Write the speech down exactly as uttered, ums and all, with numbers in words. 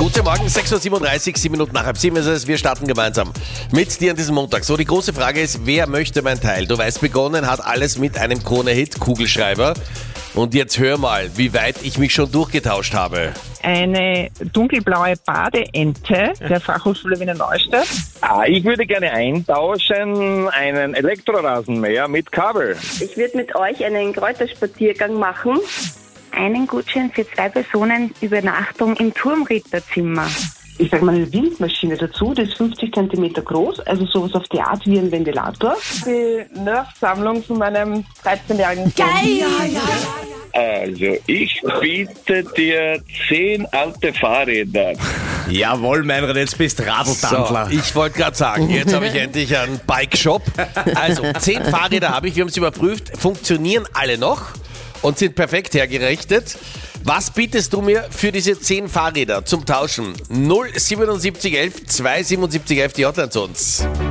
Guten Morgen, sechs Uhr siebenunddreißig, sieben Minuten nach halb sieben ist es. Wir starten gemeinsam mit dir an diesem Montag. So, die große Frage ist, wer möchte mein Teil? Du weißt, begonnen hat alles mit einem Krone-Hit, Kugelschreiber. Und jetzt hör mal, wie weit ich mich schon durchgetauscht habe. Eine dunkelblaue Badeente der Fachhochschule Wiener Neustadt. Ah, ich würde gerne eintauschen einen Elektrorasenmäher mit Kabel. Ich würde mit euch einen Kräuterspaziergang machen. Einen Gutschein für zwei Personen Übernachtung im Turmritterzimmer. Ich sage mal eine Windmaschine dazu, die ist fünfzig Zentimeter groß, also sowas auf die Art wie ein Ventilator. Die Nerf-Sammlung von meinem dreizehnjährigen Sohn. Geil! Ja, ja. Also, ich biete dir zehn alte Fahrräder. Jawohl, Meinrad, jetzt bist Radltandler. So, ich wollte gerade sagen, jetzt habe ich endlich einen Bike-Shop. Also, zehn Fahrräder habe ich, wir haben es überprüft, funktionieren alle noch und sind perfekt hergerichtet. Was bietest du mir für diese zehn Fahrräder zum Tauschen? null siebenundsiebzig elf zweihundertsiebenundsiebzig elf, die Hotline zu uns.